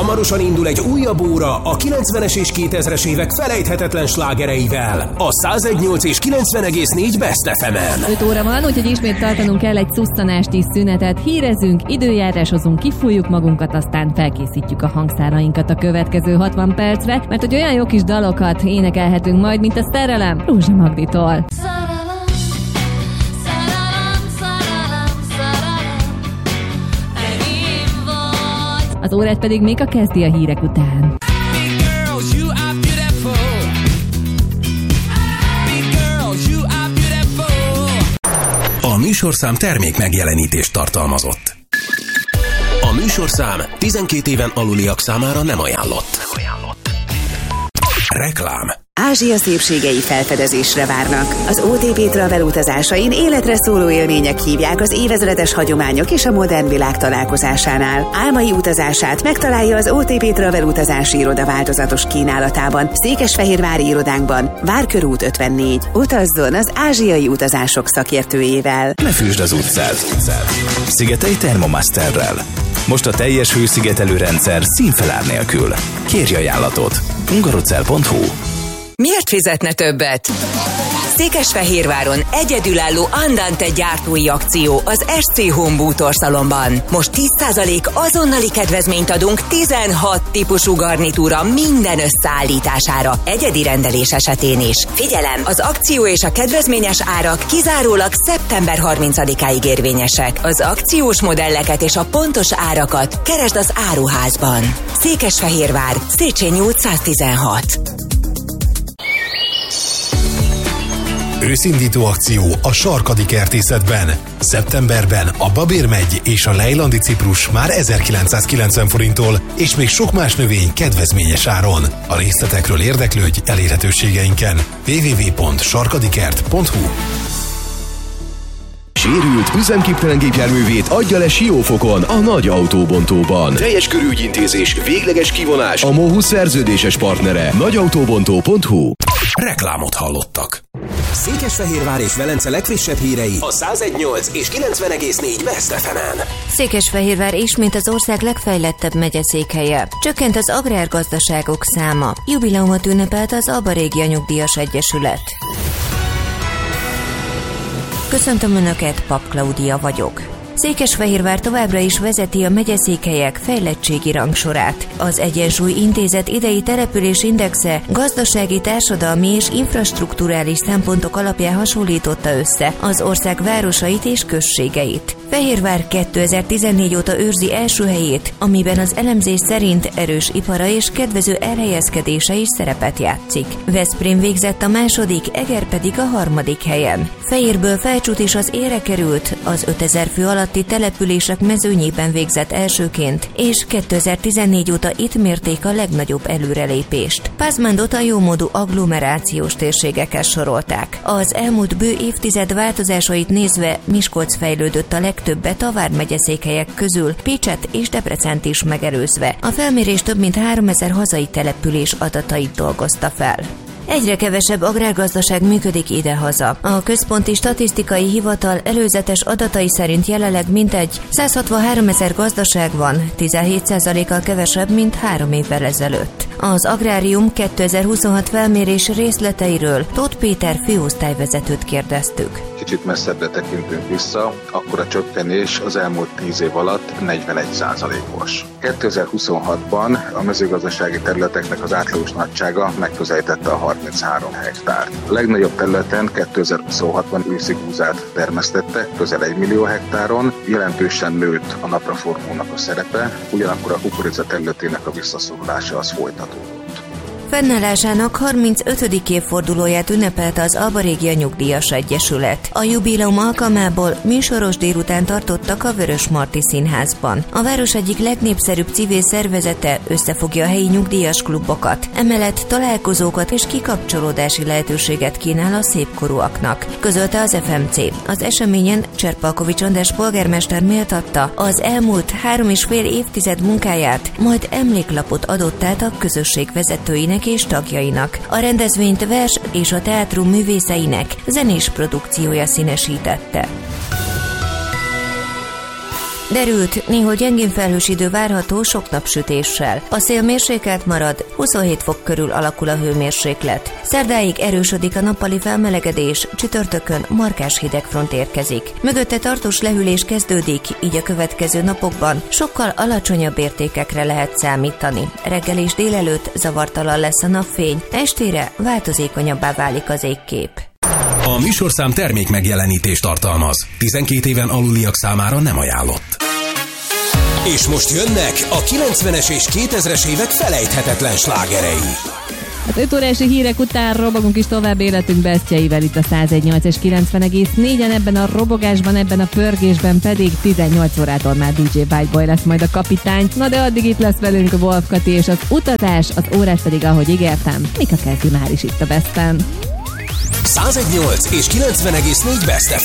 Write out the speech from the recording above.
Hamarosan indul egy újabb óra a 90-es és 2000-es évek felejthetetlen slágereivel. A 101.8 és 90,4 Best FM-en. 5 óra van, úgyhogy ismét tartanunk kell egy szusztanásti szünetet. Hírezünk, időjárásozunk, kifújjuk magunkat, aztán felkészítjük a hangszárainkat a következő 60 percre, mert hogy olyan jó kis dalokat énekelhetünk majd, mint a Szerelem Rózsa Magditól. Az órát pedig Mika kezdi a hírek után. A műsorszám termék megjelenítést tartalmazott. A műsorszám 12 éven aluliak számára nem ajánlott. Reklám. Ázsia szépségei felfedezésre várnak. Az OTP Travel utazásain életre szóló élmények hívják az évezredes hagyományok és a modern világ találkozásánál. Álmai utazását megtalálja az OTP Travel utazási iroda változatos kínálatában, Székesfehérvári irodánkban, Várkörút 54. Utazzon az ázsiai utazások szakértőjével. Ne fűsd az utcát. Szigetelj Thermomasterrel. Most a teljes hőszigetelő rendszer színfelár nélkül. Kérj ajánlatot. hungarocell.hu. Miért fizetne többet? Székesfehérváron egyedülálló Andante gyártói akció az SC Home Bútor szalonban. Most 10% azonnali kedvezményt adunk 16 típusú garnitúra minden összeállítására, egyedi rendelés esetén is. Figyelem! Az akció és a kedvezményes árak kizárólag szeptember 30-áig érvényesek. Az akciós modelleket és a pontos árakat keresd az áruházban. Székesfehérvár, Széchenyi út 116. Őszindító akció a Sarkadi Kertészetben. Szeptemberben a Babérmegy és a Lejlandi ciprus már 1990 forinttól, és még sok más növény kedvezményes áron. A részletekről érdeklődj elérhetőségeinken. www.sarkadikert.hu. Sérült, üzemképtelen gépjárművét adja le Siófokon, a Nagy Autóbontóban. Teljes körügyintézés, végleges kivonás, a MOHUS szerződéses partnere. nagyautóbontó.hu. Reklámot hallottak. Székesfehérvár és Velence legfrissebb hírei a 101.8 és 90,4 Best FM-en. Székesfehérvár ismét az ország legfejlettebb megyeszékhelye. Csökkent az agrárgazdaságok száma. Jubileumot ünnepelt az Alba Régia Nyugdíjas Egyesület. Köszöntöm Önöket, Pap Klaudia vagyok. Székesfehérvár továbbra is vezeti a megyeszékhelyek fejlettségi rangsorát. Az Egyensúly Intézet idei településindexe gazdasági, társadalmi és infrastrukturális szempontok alapján hasonlította össze az ország városait és községeit. Fehérvár 2014 óta őrzi első helyét, amiben az elemzés szerint erős ipara és kedvező elhelyezkedése is szerepet játszik. Veszprém végzett a második, Eger pedig a harmadik helyen. Fejérből Felcsút is az élre került, az 5000 fő alatti települések mezőnyében végzett elsőként, és 2014 óta itt mérték a legnagyobb előrelépést. Pázmándot a jómódú agglomerációs térségekhez sorolták. Az elmúlt bő évtized változásait nézve Miskolc fejlődött a legtöbbet a vármegyeszékhelyek közül, Pécset és Debrecent is megelőzve. A felmérés több mint 3000 hazai település adatait dolgozta fel. Egyre kevesebb agrárgazdaság működik idehaza. A Központi Statisztikai Hivatal előzetes adatai szerint jelenleg mintegy 163 000 gazdaság van, 17%-kal kevesebb, mint 3 évvel ezelőtt. Az Agrárium 2026 felmérés részleteiről Tóth Péter főosztályvezetőt kérdeztük. Kicsit messzebbre tekintünk vissza, akkor a csökkenés az elmúlt 10 év alatt 41%-os. 2026-ban a mezőgazdasági területeknek az átlagos nagysága megközelítette a 33 hektárt. A legnagyobb területen 2026-ban őszi búzát termesztettek, közel 1 millió hektáron, jelentősen nőtt a napraforgónak a szerepe, ugyanakkor a kukorica területének a visszaszorulása az folytatódott. Fennállásának 35. évfordulóját ünnepelte az Alba Régia Nyugdíjas Egyesület. A jubileum alkalmából műsoros délután tartottak a Vörösmarty Színházban. A város egyik legnépszerűbb civil szervezete összefogja a helyi nyugdíjas klubokat, emellett találkozókat és kikapcsolódási lehetőséget kínál a szépkorúaknak, közölte az FMC. Az eseményen Cserpalkovics András polgármester méltatta az elmúlt 3,5 évtized munkáját, majd emléklapot adott át a közösség vezetőinek és tagjainak. A rendezvényt vers és a teátrum művészeinek zenés produkciója színesítette. Derült, néhol gyengén felhős idő várható sok napsütéssel. A szél mérsékelt marad, 27 fok körül alakul a hőmérséklet. Szerdáig erősödik a nappali felmelegedés, csütörtökön markás hidegfront érkezik. Mögötte tartós lehűlés kezdődik, így a következő napokban sokkal alacsonyabb értékekre lehet számítani. Reggel és délelőtt zavartalan lesz a napfény, estére változékonyabbá válik az égkép. A műsorszám termék megjelenítést tartalmaz. 12 éven aluliak számára nem ajánlott. És most jönnek a 90-es és 2000-es évek felejthetetlen slágerei. Az 5 órási hírek után robogunk is tovább életünk besztjeivel itt a 101.8 és 90,4-en, ebben a robogásban, ebben a pörgésben pedig 18 órától már DJ Whiteboy lesz majd a kapitány. Na de addig itt lesz velünk a Wolf Kati és az utatás, az órát pedig, ahogy ígértem, Mika kezdi már is itt a Besten. 101.8 és 90,4 Best FM.